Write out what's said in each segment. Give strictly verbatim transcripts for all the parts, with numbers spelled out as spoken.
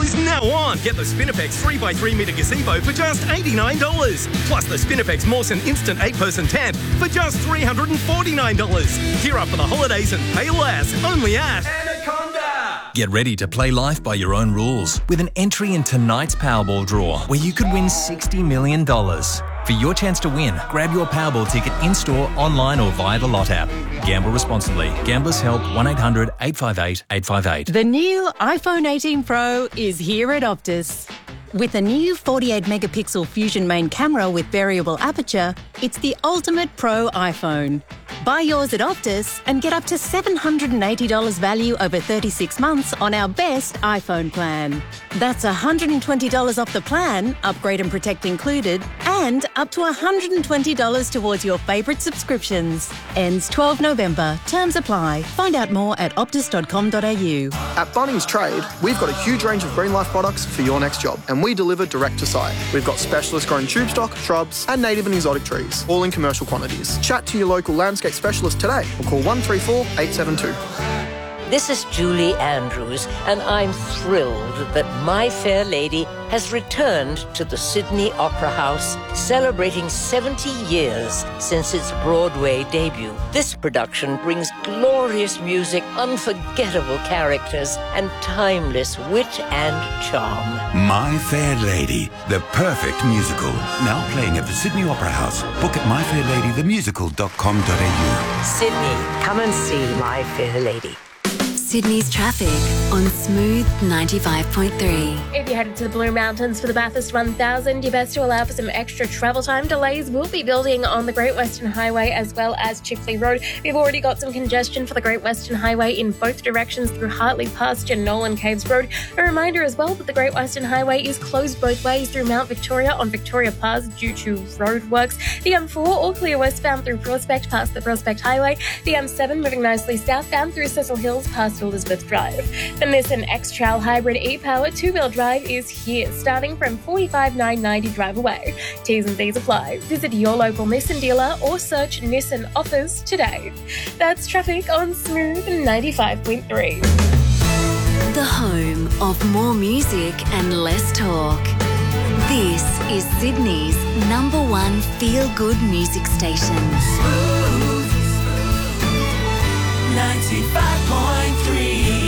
is now on. Get the Spinifex three by three metre gazebo for just eighty-nine dollars. Plus the Spinifex Mawson Instant eight person tent for just three hundred forty-nine dollars. Gear up for the holidays and pay less. Only at Anaconda. Get ready to play life by your own rules with an entry in tonight's Powerball draw where you could win sixty million dollars. For your chance to win, grab your Powerball ticket in-store, online or via the Lot app. Gamble responsibly. Gamblers Help one eight hundred eight five eight eight five eight. The new iPhone eighteen Pro is here at Optus. With a new forty-eight megapixel Fusion main camera with variable aperture, it's the ultimate pro iPhone. Buy yours at Optus and get up to seven hundred eighty dollars value over thirty-six months on our best iPhone plan. That's one hundred twenty dollars off the plan, upgrade and protect included, and up to one hundred twenty dollars towards your favourite subscriptions. Ends twelfth November. Terms apply. Find out more at optus dot com dot a u. At Bunnings Trade, we've got a huge range of Green Life products for your next job, and we deliver direct to site. We've got specialist grown tube stock, shrubs, and native and exotic trees, all in commercial quantities. Chat to your local landscape specialist today or call one three four eight seven two. This is Julie Andrews, and I'm thrilled that My Fair Lady has returned to the Sydney Opera House, celebrating seventy years since its Broadway debut. This production brings glorious music, unforgettable characters, and timeless wit and charm. My Fair Lady, the perfect musical. Now playing at the Sydney Opera House. Book at my fair lady the musical dot com dot a u. Sydney, come and see My Fair Lady. Sydney's traffic on Smooth ninety-five point three. If you're headed to the Blue Mountains for the Bathurst one thousand, you're best to allow for some extra travel time. Delays will be building on the Great Western Highway as well as Chifley Road. We've already got some congestion for the Great Western Highway in both directions through Hartley Pasture and Nolan Caves Road. A reminder as well that the Great Western Highway is closed both ways through Mount Victoria on Victoria Pass due to roadworks. The M four all clear westbound through Prospect past the Prospect Highway. The M seven moving nicely southbound through Cecil Hills past Elizabeth Drive. The Nissan X-Trail Hybrid e-Power two-wheel drive is here, starting from forty-five thousand nine hundred ninety dollars drive away. T's and C's apply. Visit your local Nissan dealer or search Nissan offers today. That's traffic on Smooth ninety-five point three. The home of more music and less talk. This is Sydney's number one feel-good music station. ninety-five point three.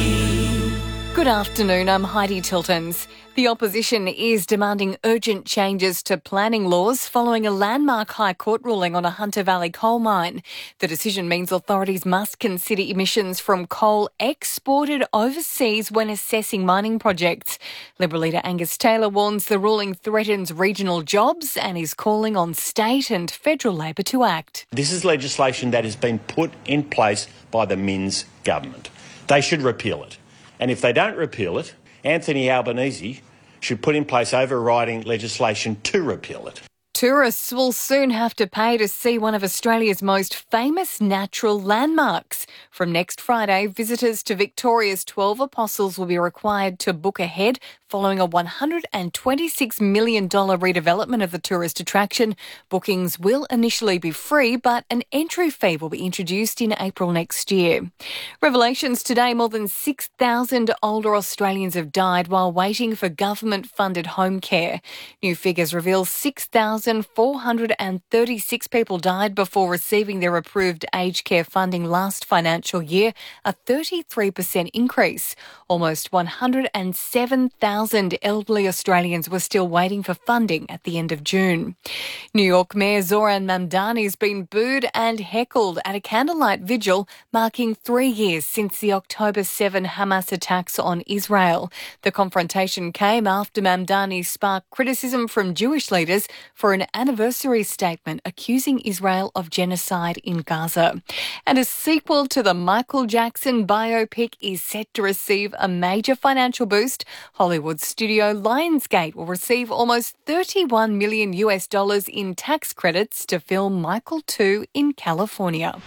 Good afternoon, I'm Heidi Tiltons. The opposition is demanding urgent changes to planning laws following a landmark High Court ruling on a Hunter Valley coal mine. The decision means authorities must consider emissions from coal exported overseas when assessing mining projects. Liberal leader Angus Taylor warns the ruling threatens regional jobs and is calling on state and federal Labor to act. This is legislation that has been put in place by the Minns government. They should repeal it. And if they don't repeal it, Anthony Albanese should put in place overriding legislation to repeal it. Tourists will soon have to pay to see one of Australia's most famous natural landmarks. From next Friday, visitors to Victoria's twelve Apostles will be required to book ahead following a one hundred twenty-six million dollars redevelopment of the tourist attraction. Bookings will initially be free, but an entry fee will be introduced in April next year. Revelations today, more than six thousand older Australians have died while waiting for government-funded home care. New figures reveal six thousand four hundred thirty-six people died before receiving their approved aged care funding last financial year, a thirty-three percent increase. Almost one hundred seven thousand elderly Australians were still waiting for funding at the end of June. New York Mayor Zoran Mamdani has been booed and heckled at a candlelight vigil marking three years since the October seventh Hamas attacks on Israel. The confrontation came after Mamdani sparked criticism from Jewish leaders for an anniversary statement accusing Israel of genocide in Gaza. And a sequel to the Michael Jackson biopic is set to receive a major financial boost. Hollywood studio Lionsgate will receive almost thirty-one million US dollars in tax credits to film Michael two in California.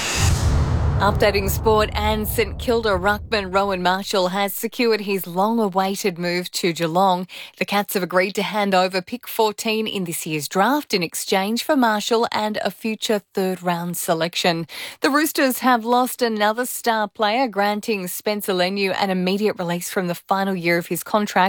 Updating sport, and St Kilda ruckman Rowan Marshall has secured his long-awaited move to Geelong. The Cats have agreed to hand over pick fourteen in this year's draft in exchange for Marshall and a future third-round selection. The Roosters have lost another star player, granting Spencer Leniu an immediate release from the final year of his contract.